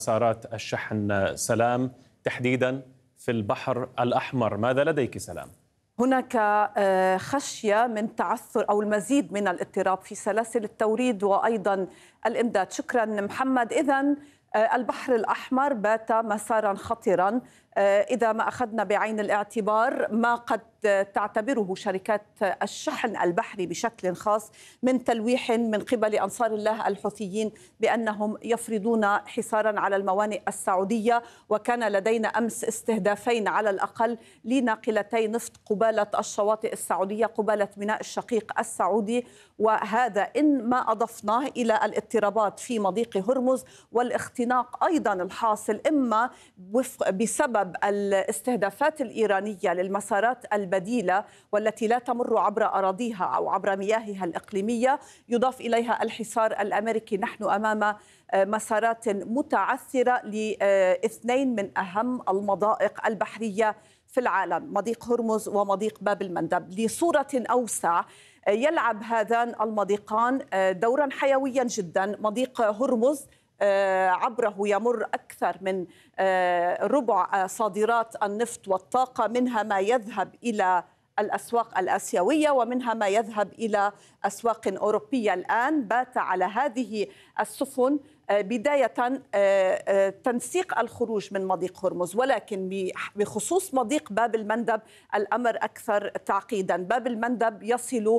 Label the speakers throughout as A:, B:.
A: مسارات الشحن سلام، تحديدا في البحر الأحمر. ماذا لديك سلام؟
B: هناك خشية من تعثر أو المزيد من الاضطراب في سلاسل التوريد وأيضا الإمداد. شكرا محمد. إذن البحر الأحمر بات مسارا خطرا إذا ما أخذنا بعين الاعتبار ما قد تعتبره شركات الشحن البحري بشكل خاص من تلويح من قبل أنصار الله الحوثيين بأنهم يفرضون حصارا على الموانئ السعودية. وكان لدينا أمس استهدافين على الأقل لناقلتي نفط قبالة الشواطئ السعودية، قبالة ميناء الشقيق السعودي. وهذا إن ما أضفناه إلى الاضطرابات في مضيق هرمز والاختناق أيضا الحاصل إما بسبب الاستهدافات الإيرانية للمسارات البديلة والتي لا تمر عبر أراضيها أو عبر مياهها الإقليمية، يضاف إليها الحصار الأمريكي. نحن أمام مسارات متعثرة لاثنين من أهم المضائق البحرية في العالم، مضيق هرمز ومضيق باب المندب. لصورة أوسع يلعب هذان المضيقان دورا حيويا جدا. مضيق هرمز عبره يمر أكثر من ربع صادرات النفط والطاقة، منها ما يذهب إلى الأسواق الآسيوية ومنها ما يذهب إلى أسواق أوروبية. الآن بات على هذه السفن بداية تنسيق الخروج من مضيق هرمز، ولكن بخصوص مضيق باب المندب الأمر أكثر تعقيدا. باب المندب يصل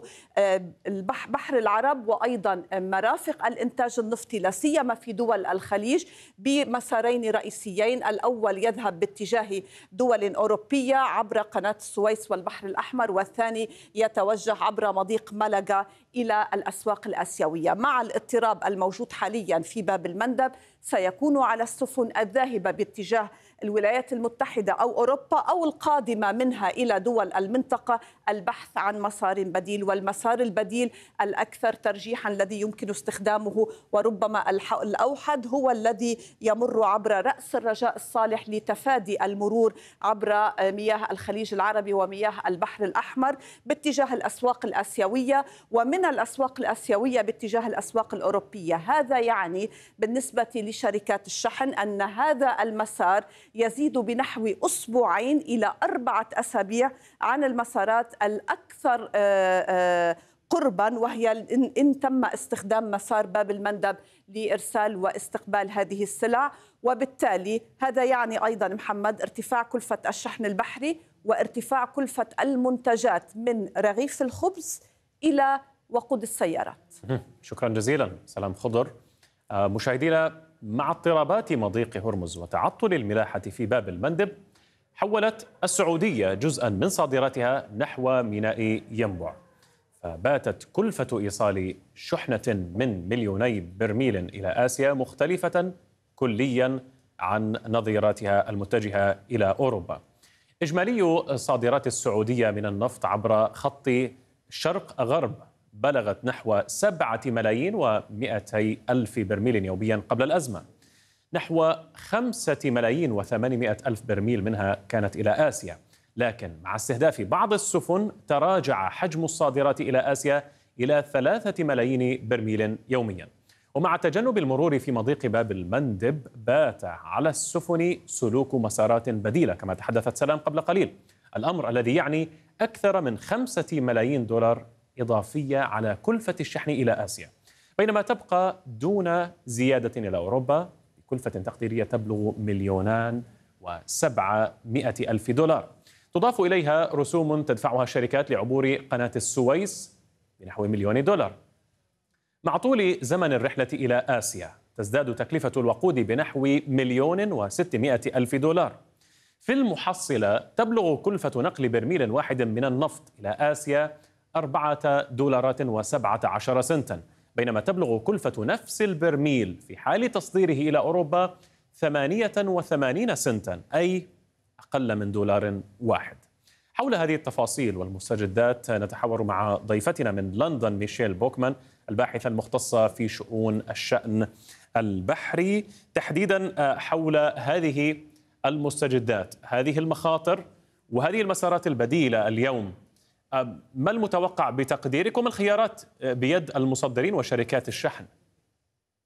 B: بحر العرب وأيضا مرافق الإنتاج النفطي لا سيما في دول الخليج بمسارين رئيسيين. الأول يذهب باتجاه دول أوروبية عبر قناة السويس والبحر الأحمر، والثاني يتوجه عبر مضيق ملقا إلى الأسواق الآسيوية. مع الاضطراب الموجود حاليا في باب المندب سيكون على السفن الذاهبة باتجاه الولايات المتحدة أو أوروبا أو القادمة منها إلى دول المنطقة البحث عن مسار بديل، والمسار البديل الأكثر ترجيحا الذي يمكن استخدامه وربما الأوحد هو الذي يمر عبر رأس الرجاء الصالح لتفادي المرور عبر مياه الخليج العربي ومياه البحر الأحمر باتجاه الأسواق الآسيوية، ومن الأسواق الآسيوية باتجاه الأسواق الأوروبية. هذا يعني بالنسبة لشركات الشحن أن هذا المسار يزيد بنحو أسبوعين إلى 4 أسابيع عن المسارات الأكثر قربا، وهي إن تم استخدام مسار باب المندب لإرسال واستقبال هذه السلع. وبالتالي هذا يعني أيضا محمد ارتفاع كلفة الشحن البحري وارتفاع كلفة المنتجات من رغيف الخبز إلى وقود السيارات.
A: شكرا جزيلا سلام خضر. مشاهدينا، مع اضطرابات مضيق هرمز وتعطل الملاحة في باب المندب، حولت السعودية جزءا من صادراتها نحو ميناء ينبع، فباتت كلفة إيصال شحنة من 2,000,000 برميل إلى آسيا مختلفة كليا عن نظيراتها المتجهة إلى أوروبا. إجمالي صادرات السعودية من النفط عبر خط شرق غرب بلغت نحو 7,200,000 برميل يوميا قبل الأزمة. نحو 5,800,000 برميل منها كانت إلى آسيا، لكن مع استهداف بعض السفن تراجع حجم الصادرات إلى آسيا إلى 3,000,000 برميل يوميا. ومع تجنب المرور في مضيق باب المندب بات على السفن سلوك مسارات بديلة كما تحدثت سلام قبل قليل، الأمر الذي يعني أكثر من 5 ملايين دولار إضافية على كلفة الشحن إلى آسيا، بينما تبقى دون زيادة إلى أوروبا بكلفة تقديرية تبلغ 2,700,000 دولار. تضاف إليها رسوم تدفعها الشركات لعبور قناة السويس بنحو 1,000,000 دولار. مع طول زمن الرحلة إلى آسيا تزداد تكلفة الوقود بنحو 1,600,000 دولار. في المحصلة تبلغ كلفة نقل برميل واحد من النفط إلى آسيا 4 دولارات و17 سنتا، بينما تبلغ كلفة نفس البرميل في حال تصديره إلى أوروبا 88 سنتا، أي أقل من دولار واحد. حول هذه التفاصيل والمستجدات نتحاور مع ضيفتنا من لندن ميشيل بوكمان، الباحثة المختصة في شؤون الشأن البحري، تحديدا حول هذه المستجدات، هذه المخاطر وهذه المسارات البديلة اليوم. ما المتوقع بتقديركم الخيارات بيد المصدرين وشركات الشحن؟